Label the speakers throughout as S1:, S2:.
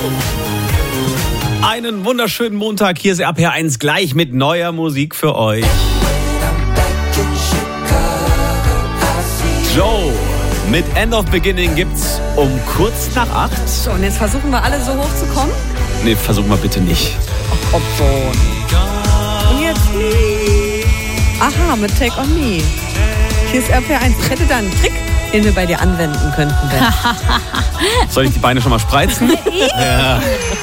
S1: Einen wunderschönen Montag, hier ist RPR1 gleich mit neuer Musik für euch. Joe mit End of Beginning gibt's um kurz nach 8.
S2: So, und jetzt versuchen wir alle so hoch zu kommen?
S1: Nee, versuchen wir bitte nicht.
S2: Und jetzt Aha, mit Take On Me. Hier ist RPR1. Ich hätte da einen Trick, den wir bei dir anwenden könnten.
S1: Soll ich die Beine schon mal spreizen? Ja.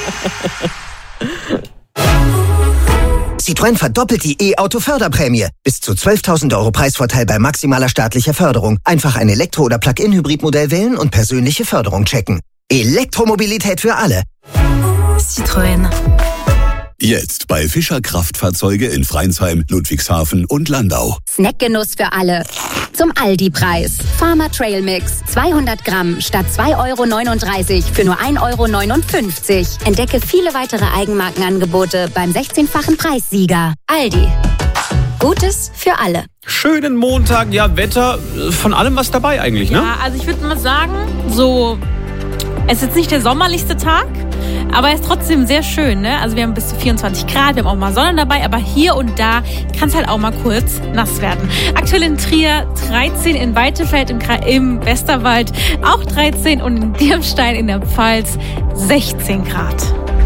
S3: Citroën verdoppelt die E-Auto-Förderprämie. Bis zu 12.000 € Preisvorteil bei maximaler staatlicher Förderung. Einfach ein Elektro- oder Plug-in-Hybrid-Modell wählen und persönliche Förderung checken. Elektromobilität für alle.
S4: Citroën.
S5: Jetzt bei Fischer Kraftfahrzeuge in Freinsheim, Ludwigshafen und Landau.
S6: Snackgenuss für alle. Zum Aldi-Preis. Farmer Trail Mix. 200 Gramm statt 2,39 € für nur 1,59 €. Entdecke viele weitere Eigenmarkenangebote beim 16-fachen Preissieger. Aldi. Gutes für alle.
S1: Schönen Montag, ja, Wetter, von allem was dabei eigentlich, ne?
S7: Ja, also ich würde mal sagen, es ist jetzt nicht der sommerlichste Tag, aber er ist trotzdem sehr schön, ne? Also wir haben bis zu 24 Grad, wir haben auch mal Sonne dabei, aber hier und da kann es halt auch mal kurz nass werden. Aktuell in Trier 13, in Weitefeld im Westerwald auch 13 und in Dirmstein in der Pfalz 16 Grad.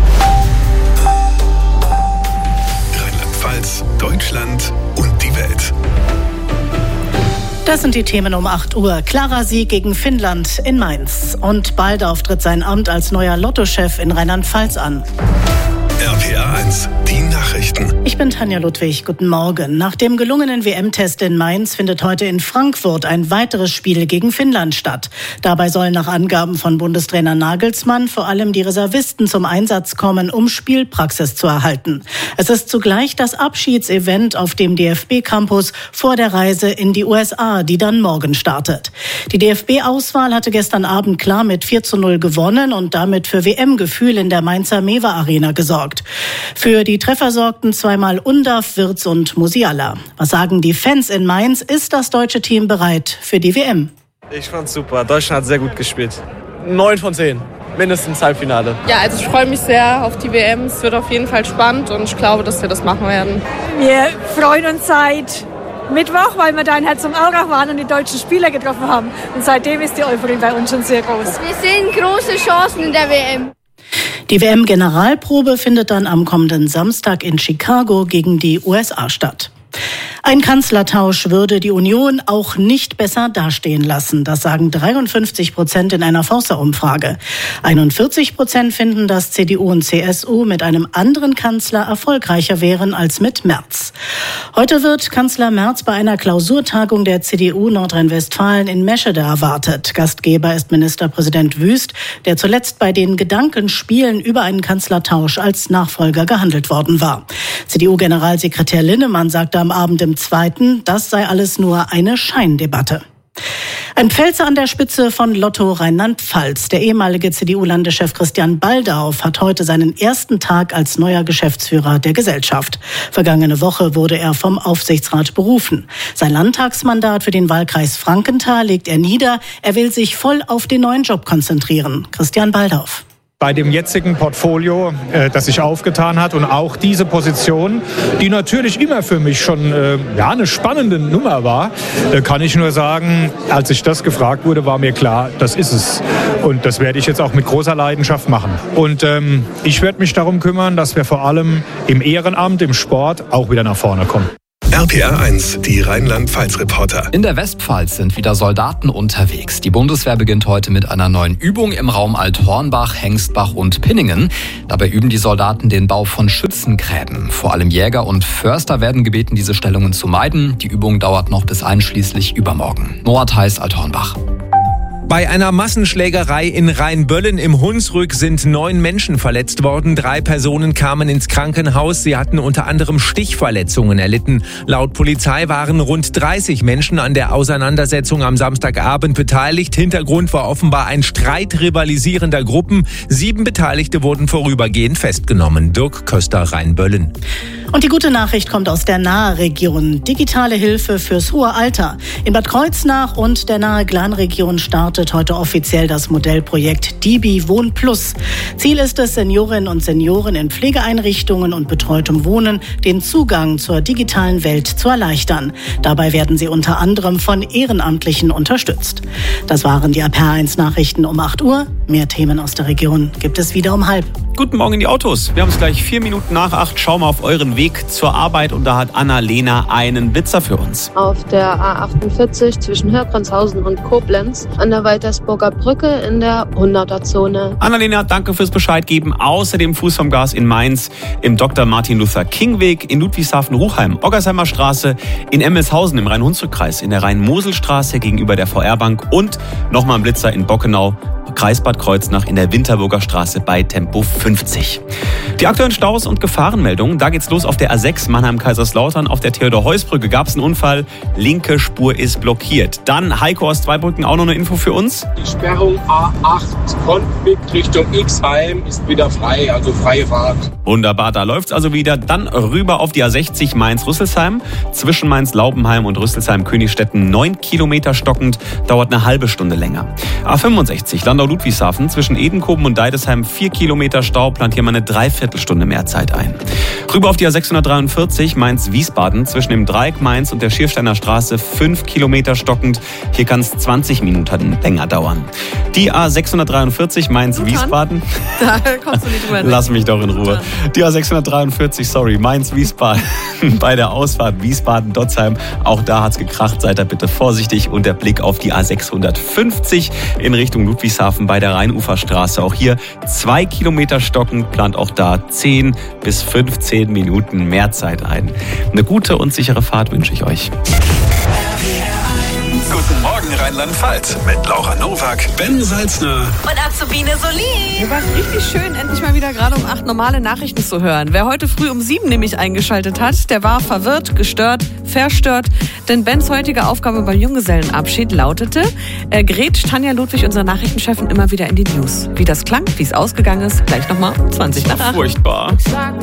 S5: Rheinland-Pfalz, Deutschland und die Welt.
S8: Das sind die Themen um 8 Uhr. Klarer Sieg gegen Finnland in Mainz. Und Baldauf tritt sein Amt als neuer Lottochef in Rheinland-Pfalz an.
S5: RPR1, die Nachrichten.
S8: Ich bin Tanja Ludwig, guten Morgen. Nach dem gelungenen WM-Test in Mainz findet heute in Frankfurt ein weiteres Spiel gegen Finnland statt. Dabei sollen nach Angaben von Bundestrainer Nagelsmann vor allem die Reservisten zum Einsatz kommen, um Spielpraxis zu erhalten. Es ist zugleich das Abschiedsevent auf dem DFB-Campus vor der Reise in die USA, die dann morgen startet. Die DFB-Auswahl hatte gestern Abend klar mit 4:0 gewonnen und damit für WM-Gefühl in der Mainzer Mewa-Arena gesorgt. Für die Treffer sorgten zweimal Undav, Wirtz und Musiala. Was sagen die Fans in Mainz? Ist das deutsche Team bereit für die WM?
S9: Ich fand's super. Deutschland hat sehr gut gespielt. 9 von 10. Mindestens Halbfinale.
S10: Ja, also ich freue mich sehr auf die WM. Es wird auf jeden Fall spannend und ich glaube, dass wir das machen werden.
S11: Wir freuen uns seit Mittwoch, weil wir dann halt zum Aurach waren und die deutschen Spieler getroffen haben. Und seitdem ist die Euphorie bei uns schon sehr groß.
S10: Wir sehen große Chancen in der WM.
S8: Die WM-Generalprobe findet dann am kommenden Samstag in Chicago gegen die USA statt. Ein Kanzlertausch würde die Union auch nicht besser dastehen lassen. Das sagen 53% in einer Forsa-Umfrage. 41% finden, dass CDU und CSU mit einem anderen Kanzler erfolgreicher wären als mit Merz. Heute wird Kanzler Merz bei einer Klausurtagung der CDU Nordrhein-Westfalen in Meschede erwartet. Gastgeber ist Ministerpräsident Wüst, der zuletzt bei den Gedankenspielen über einen Kanzlertausch als Nachfolger gehandelt worden war. CDU-Generalsekretär Linnemann sagte am Abend im Zweiten, das sei alles nur eine Scheindebatte. Ein Pfälzer an der Spitze von Lotto Rheinland-Pfalz. Der ehemalige CDU-Landeschef Christian Baldauf hat heute seinen ersten Tag als neuer Geschäftsführer der Gesellschaft. Vergangene Woche wurde er vom Aufsichtsrat berufen. Sein Landtagsmandat für den Wahlkreis Frankenthal legt er nieder. Er will sich voll auf den neuen Job konzentrieren. Christian Baldauf.
S12: Bei dem jetzigen Portfolio, das sich aufgetan hat und auch diese Position, die natürlich immer für mich schon eine spannende Nummer war, kann ich nur sagen, als ich das gefragt wurde, war mir klar, das ist es. Und das werde ich jetzt auch mit großer Leidenschaft machen. Und ich werde mich darum kümmern, dass wir vor allem im Ehrenamt, im Sport auch wieder nach vorne kommen.
S5: RPR1, die Rheinland-Pfalz-Reporter.
S13: In der Westpfalz sind wieder Soldaten unterwegs. Die Bundeswehr beginnt heute mit einer neuen Übung im Raum Althornbach, Hengstbach und Pinningen. Dabei üben die Soldaten den Bau von Schützengräben. Vor allem Jäger und Förster werden gebeten, diese Stellungen zu meiden. Die Übung dauert noch bis einschließlich übermorgen. Noah Theis, Althornbach.
S14: Bei einer Massenschlägerei in Rheinböllen im Hunsrück sind 9 Menschen verletzt worden. 3 Personen kamen ins Krankenhaus. Sie hatten unter anderem Stichverletzungen erlitten. Laut Polizei waren rund 30 Menschen an der Auseinandersetzung am Samstagabend beteiligt. Hintergrund war offenbar ein Streit rivalisierender Gruppen. 7 Beteiligte wurden vorübergehend festgenommen. Dirk Köster, Rheinböllen.
S8: Und die gute Nachricht kommt aus der Nahe-Region. Digitale Hilfe fürs hohe Alter. In Bad Kreuznach und der Nahe-Glan-Region startet heute offiziell das Modellprojekt DIBI Wohn Plus. Ziel ist es, Seniorinnen und Senioren in Pflegeeinrichtungen und betreutem Wohnen den Zugang zur digitalen Welt zu erleichtern. Dabei werden sie unter anderem von Ehrenamtlichen unterstützt. Das waren die RPR1 Nachrichten um 8 Uhr. Mehr Themen aus der Region gibt es wieder um 7:30.
S1: Guten Morgen in die Autos. Wir haben es gleich 4 Minuten nach 8. Schauen wir auf euren Weg zur Arbeit und da hat Anna-Lena einen Blitzer für uns.
S15: Auf der A48 zwischen Hörgrenzhausen und Koblenz an der Waltersburger Brücke in der 100er-Zone.
S1: Anna-Lena, danke fürs Bescheid geben. Außerdem Fuß vom Gas in Mainz, im Dr. Martin Luther King Weg, in Ludwigshafen-Ruchheim, Oggersheimer Straße, in Emmelshausen im Rhein-Hunsrück-Kreis, in der Rhein-Mosel-Straße gegenüber der VR-Bank und nochmal ein Blitzer in Bockenau, Kreis Bad Kreuznach in der Winterburger Straße bei Tempo 50. Die aktuellen Staus und Gefahrenmeldungen, da geht's los auf der A6 Mannheim-Kaiserslautern. Auf der Theodor-Heuss-Brücke gab es einen Unfall. Linke Spur ist blockiert. Dann Heiko aus Zweibrücken, auch noch eine Info für uns.
S16: Die Sperrung A8 Konflikt Richtung Xheim ist wieder frei, also freie Fahrt.
S1: Wunderbar, da läuft's also wieder. Dann rüber auf die A60 Mainz-Rüsselsheim. Zwischen Mainz-Laubenheim und Rüsselsheim-Königstetten 9 Kilometer stockend, dauert eine halbe Stunde länger. A65 Landau-Ludwigshafen zwischen Edenkoben und Deidesheim 4 Kilometer Stau, plant hier mal eine Dreiviertelstunde mehr Zeit ein. Rüber auf die A643 Mainz-Wiesbaden zwischen dem Dreieck Mainz und der Schiersteiner Straße 5 Kilometer stockend. Hier kann es 20 Minuten länger dauern. Die A643 Mainz-Wiesbaden.
S2: Da kommst du nicht drüber.
S1: Lass mich doch in Ruhe. Die A643, Mainz-Wiesbaden bei der Ausfahrt Wiesbaden-Dotzheim. Auch da hat's gekracht, seid da bitte vorsichtig. Und der Blick auf die A650 in Richtung Ludwigshafen bei der Rheinuferstraße. Auch hier 2 Kilometer stockend, plant auch da 10 bis 15 Minuten mehr Zeit ein. Eine gute und sichere Fahrt wünsche ich euch.
S5: Guten Morgen Rheinland-Pfalz mit Laura Nowak, Ben Salzner
S7: und Azubine Solin.
S2: Mir war richtig schön, endlich mal wieder gerade um 8 normale Nachrichten zu hören. Wer heute früh um 7 nämlich eingeschaltet hat, der war verwirrt, gestört, verstört. Denn Bens heutige Aufgabe beim Junggesellenabschied lautete, grätscht Tanja Ludwig, unsere Nachrichtenchefin, immer wieder in die News. Wie das klang, wie es ausgegangen ist, gleich nochmal 20 nach 8.
S1: Furchtbar.